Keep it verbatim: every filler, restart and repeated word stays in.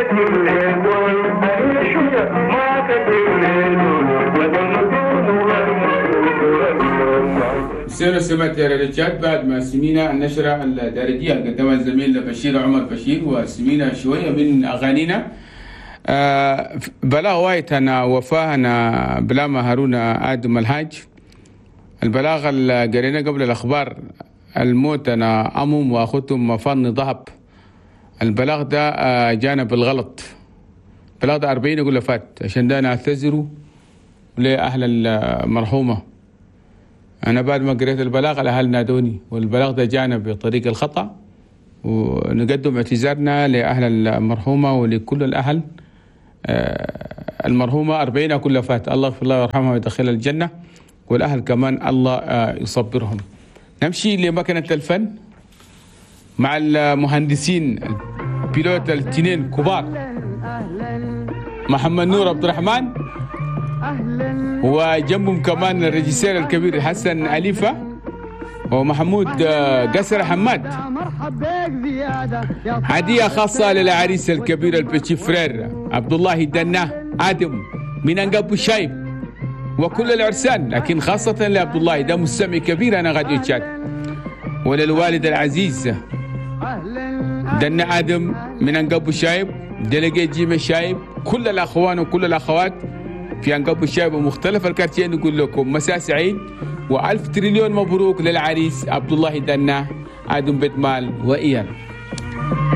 كتير ليلون شوية ما كتير ليلون سير سمعت يا رجال بعد ما سمينا النشرة الدارجية اللي قدمها الزميل بشير عمر بشير وسمينا شوية من أغانينا. أه بلاغ وايتنا وفاهنا بلاما هارون آدم الحاج. البلاغ اللي قرينا قبل الأخبار الموت أنا أمم وأخوتهم مفن ضهب. البلاغ ده أه جانا بالغلط. البلاغ ده أربعين يقول فات عشان ده نعتذروا لأهل المرحومة. أنا بعد ما قريت البلاغ الأهل نادوني والبلاغ ده جانا بطريق الخطأ ونقدم اعتذارنا لأهل المرحومة ولكل الأهل المرحومة. أربعين كل فات الله يغفر الله ويرحمها ويدخلها الجنة والأهل كمان الله يصبرهم. نمشي لمكنة الفن مع المهندسين البيلوت الاثنين كبار محمد نور عبد الرحمن وجنبهم كمان الرجيسير الكبير حسن أليفة ومحمود قسر حماد. هدية خاصة للعريس الكبير البيتشي فرير عبد الله دنا آدم من أنقب الشايب وكل العرسان، لكن خاصة لعبد الله ده مستمع كبير أنا غادي أتشاد، وللوالد العزيز دنا آدم من أنقب الشايب دلقي جيم الشايب كل الأخوان وكل الأخوات في أنقب الشايب ومختلف الكارتين. نقول لكم مساء سعيد وألف تريليون مبروك للعريس عبد الله دنا آدم بيت مال وإيان.